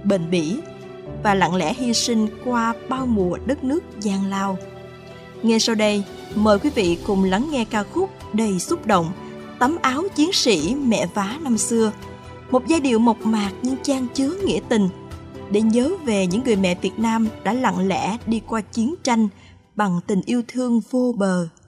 bền bỉ và lặng lẽ hy sinh qua bao mùa đất nước gian lao. Ngay sau đây, mời quý vị cùng lắng nghe ca khúc đầy xúc động Tấm áo chiến sĩ mẹ vá năm xưa, một giai điệu mộc mạc nhưng chan chứa nghĩa tình, để nhớ về những người mẹ Việt Nam đã lặng lẽ đi qua chiến tranh bằng tình yêu thương vô bờ.